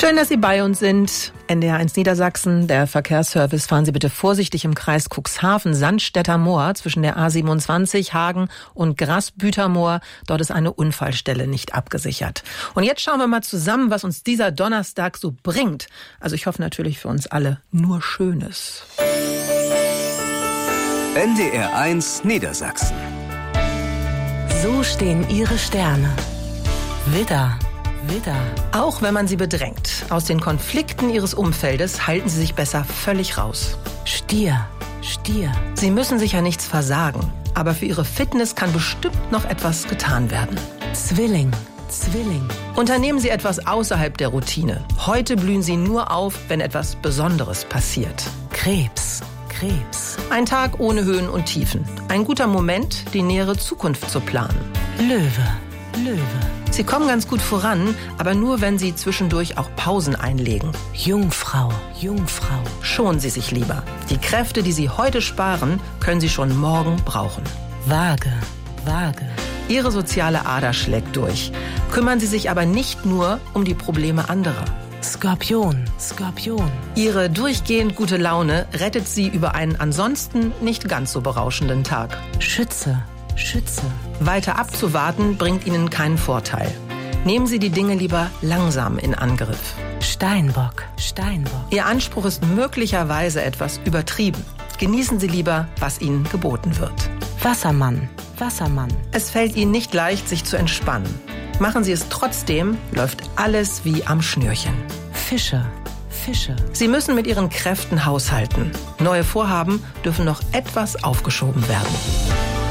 Schön, dass Sie bei uns sind. NDR1 Niedersachsen, der Verkehrsservice. Fahren Sie bitte vorsichtig im Kreis Cuxhaven-Sandstätter Moor zwischen der A27 Hagen und Grasbütermoor. Dort ist eine Unfallstelle nicht abgesichert. Und jetzt schauen wir mal zusammen, was uns dieser Donnerstag so bringt. Also ich hoffe natürlich für uns alle nur Schönes. NDR1 Niedersachsen. So stehen Ihre Sterne. Widder. Auch wenn man sie bedrängt. Aus den Konflikten ihres Umfeldes halten sie sich besser völlig raus. Stier. Sie müssen sich ja nichts versagen. Aber für ihre Fitness kann bestimmt noch etwas getan werden. Zwilling. Unternehmen Sie etwas außerhalb der Routine. Heute blühen Sie nur auf, wenn etwas Besonderes passiert. Krebs. Ein Tag ohne Höhen und Tiefen. Ein guter Moment, die nähere Zukunft zu planen. Löwe. Sie kommen ganz gut voran, aber nur, wenn Sie zwischendurch auch Pausen einlegen. Jungfrau. Schonen Sie sich lieber. Die Kräfte, die Sie heute sparen, können Sie schon morgen brauchen. Waage. Ihre soziale Ader schlägt durch. Kümmern Sie sich aber nicht nur um die Probleme anderer. Skorpion. Ihre durchgehend gute Laune rettet Sie über einen ansonsten nicht ganz so berauschenden Tag. Schütze. Weiter abzuwarten bringt Ihnen keinen Vorteil. Nehmen Sie die Dinge lieber langsam in Angriff. Steinbock. Ihr Anspruch ist möglicherweise etwas übertrieben. Genießen Sie lieber, was Ihnen geboten wird. Wassermann. Es fällt Ihnen nicht leicht, sich zu entspannen. Machen Sie es trotzdem, läuft alles wie am Schnürchen. Fische. Sie müssen mit Ihren Kräften haushalten. Neue Vorhaben dürfen noch etwas aufgeschoben werden.